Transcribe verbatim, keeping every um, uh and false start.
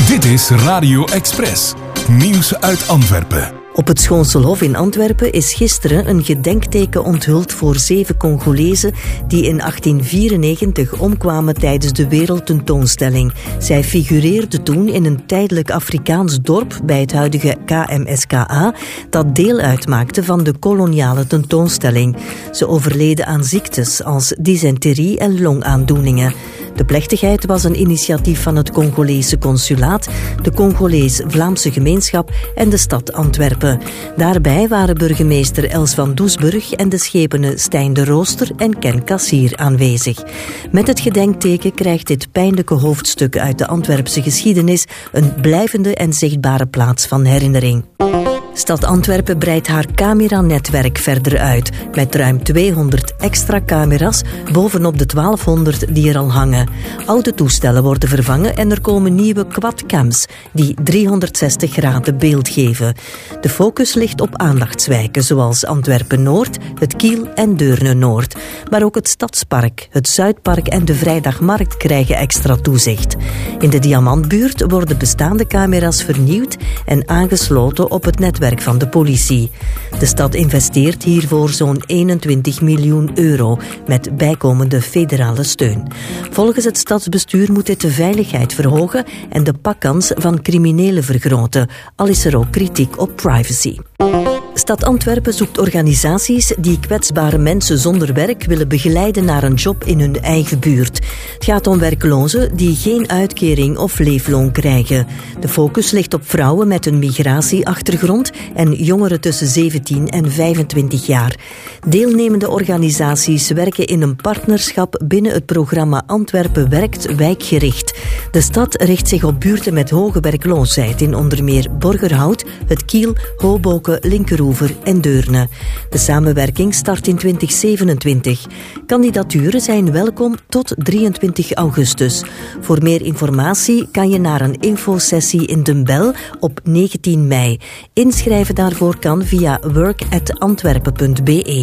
Dit is Radio Express. Nieuws uit Antwerpen. Op het Schoonselhof in Antwerpen is gisteren een gedenkteken onthuld voor zeven Congolezen die in achttien vierennegentig omkwamen tijdens de Wereldtentoonstelling. Zij figureerden toen in een tijdelijk Afrikaans dorp bij het huidige K M S K A dat deel uitmaakte van de koloniale tentoonstelling. Ze overleden aan ziektes als dysenterie en longaandoeningen. De plechtigheid was een initiatief van het Congolese consulaat, de Congolees-Vlaamse gemeenschap en de stad Antwerpen. Daarbij waren burgemeester Els van Doesburg en de schepenen Stijn de Rooster en Ken Kassier aanwezig. Met het gedenkteken krijgt dit pijnlijke hoofdstuk uit de Antwerpse geschiedenis een blijvende en zichtbare plaats van herinnering. Stad Antwerpen breidt haar cameranetwerk verder uit, met ruim tweehonderd extra camera's bovenop de twaalfhonderd die er al hangen. Oude toestellen worden vervangen en er komen nieuwe quadcams die driehonderdzestig graden beeld geven. De focus ligt op aandachtswijken zoals Antwerpen-Noord, het Kiel en Deurne-Noord. Maar ook het Stadspark, het Zuidpark en de Vrijdagmarkt krijgen extra toezicht. In de Diamantbuurt worden bestaande camera's vernieuwd en aangesloten op het netwerk van de politie. De stad investeert hiervoor zo'n eenentwintig miljoen euro met bijkomende federale steun. Volgens het stadsbestuur moet dit de veiligheid verhogen en de pakkans van criminelen vergroten, al is er ook kritiek op privacy. Stad Antwerpen zoekt organisaties die kwetsbare mensen zonder werk willen begeleiden naar een job in hun eigen buurt. Het gaat om werklozen die geen uitkering of leefloon krijgen. De focus ligt op vrouwen met een migratieachtergrond en jongeren tussen zeventien en vijfentwintig jaar. Deelnemende organisaties werken in een partnerschap binnen het programma Antwerpen werkt wijkgericht. De stad richt zich op buurten met hoge werkloosheid in onder meer Borgerhout, het Kiel, Hoboken, Linkeroever en Deurne. De samenwerking start in twintig zevenentwintig. Kandidaturen zijn welkom tot drieëntwintig augustus. Voor meer informatie kan je naar een infosessie in Den Bel op negentien mei. Inschrijven daarvoor kan via work at antwerpen punt be.